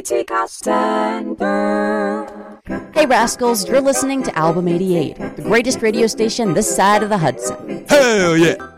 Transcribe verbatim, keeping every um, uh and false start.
Kitty Costanberg. Hey rascals, you're listening to Album eighty-eight, the greatest radio station this side of the Hudson. Hell yeah!